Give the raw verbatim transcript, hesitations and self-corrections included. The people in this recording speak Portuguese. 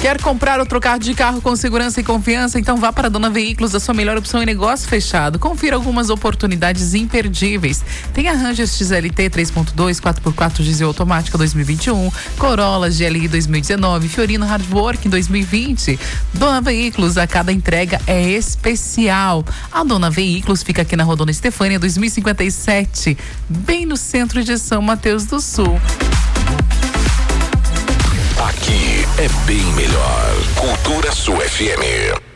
Quer comprar ou trocar de carro com segurança e confiança? Então vá para a Dona Veículos, a sua melhor opção em negócio fechado. Confira algumas oportunidades imperdíveis. Tem a Ranger X L T três ponto dois, quatro por quatro diesel automática dois mil e vinte e um, Corolla G L I dois mil e dezenove, Fiorino Hardwork dois mil e vinte. Dona Veículos, a cada entrega é especial. A Dona Veículos fica aqui na Rodona Estefânia dois mil e cinquenta e sete, bem no centro de São Mateus do Sul. Aqui é bem melhor. Cultura Sul F M.